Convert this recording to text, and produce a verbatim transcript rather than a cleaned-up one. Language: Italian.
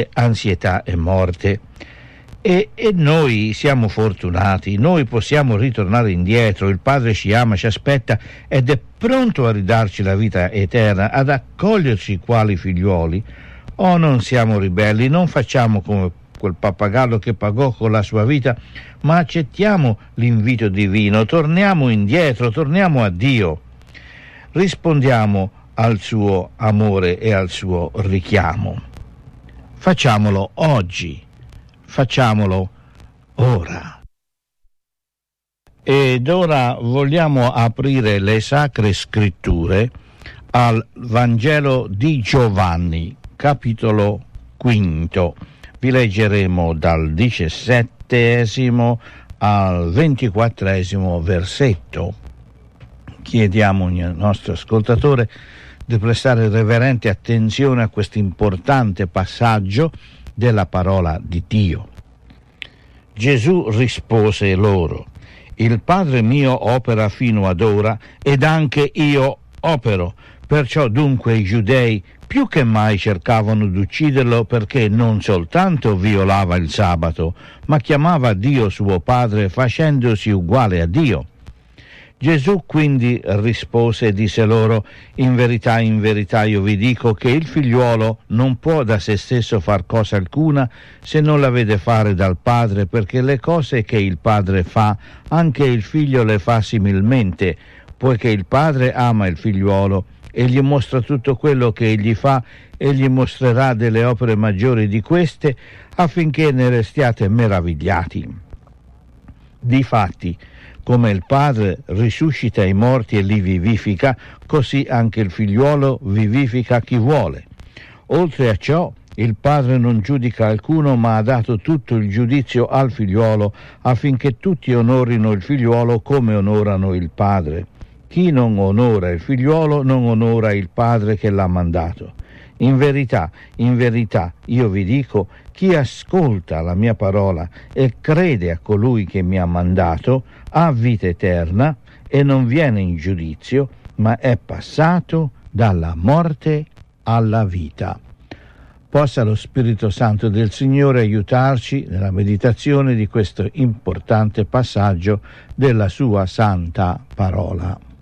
tristezze, ansietà e morte. E, e noi siamo fortunati, noi possiamo ritornare indietro, il Padre ci ama, ci aspetta ed è pronto a ridarci la vita eterna, ad accoglierci quali figliuoli. O non siamo ribelli, non facciamo come quel pappagallo che pagò con la sua vita, ma accettiamo l'invito divino, torniamo indietro, torniamo a Dio, rispondiamo al suo amore e al suo richiamo. Facciamolo oggi. Facciamolo ora. Ed ora vogliamo aprire le Sacre Scritture al Vangelo di Giovanni, capitolo quinto. Vi leggeremo dal diciassettesimo al ventiquattresimo versetto. Chiediamo al nostro ascoltatore di prestare reverente attenzione a questo importante passaggio della parola di Dio. Gesù rispose loro: il Padre mio opera fino ad ora ed anche io opero. Perciò dunque i giudei più che mai cercavano di ucciderlo, perché non soltanto violava il sabato, ma chiamava Dio suo Padre facendosi uguale a Dio. Gesù quindi rispose e disse loro: in verità, in verità io vi dico che il figliuolo non può da se stesso far cosa alcuna se non la vede fare dal Padre, perché le cose che il Padre fa, anche il figlio le fa similmente, poiché il Padre ama il figliuolo e gli mostra tutto quello che egli fa, e gli mostrerà delle opere maggiori di queste, affinché ne restiate meravigliati. Difatti, come il Padre risuscita i morti e li vivifica, così anche il figliuolo vivifica chi vuole. Oltre a ciò, il Padre non giudica alcuno, ma ha dato tutto il giudizio al figliuolo, affinché tutti onorino il figliuolo come onorano il Padre. Chi non onora il figliuolo non onora il Padre che l'ha mandato. In verità, in verità, io vi dico, chi ascolta la mia parola e crede a colui che mi ha mandato, ha vita eterna e non viene in giudizio, ma è passato dalla morte alla vita. Possa lo Spirito Santo del Signore aiutarci nella meditazione di questo importante passaggio della sua santa parola.